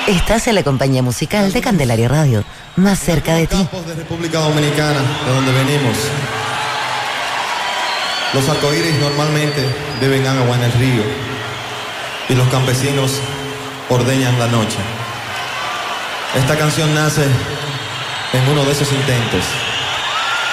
Estás en la compañía musical de Candelaria Radio, más cerca de ti. Campos de República Dominicana, de donde venimos. Los arcoíris normalmente beben agua en el río y los campesinos ordeñan la noche. Esta canción nace en uno de esos intentos.